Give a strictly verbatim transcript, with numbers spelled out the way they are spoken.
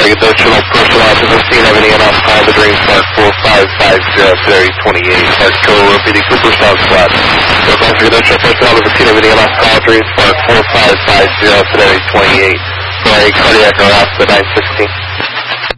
Additional personnel to the scene, everything else, call the Green Park four five five zero, Ferry twenty-eight, Park Code, P D Cooper South Squad. So, calls for additional personnel to the scene, everything else, call Green Park four five five zero, Ferry twenty-eight, for a cardiac arrest at nine sixteen.